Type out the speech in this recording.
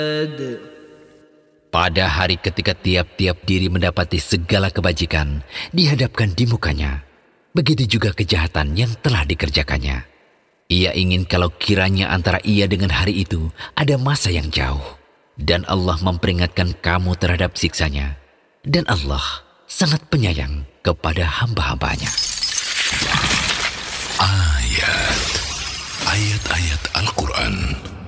Pada hari ketika tiap-tiap diri mendapati segala kebajikan dihadapkan di mukanya, begitu juga kejahatan yang telah dikerjakannya. Ia ingin kalau kiranya antara ia dengan hari itu ada masa yang jauh, dan Allah memperingatkan kamu terhadap siksanya. Dan Allah sangat penyayang kepada hamba-hambanya. Ayat-ayat Al-Quran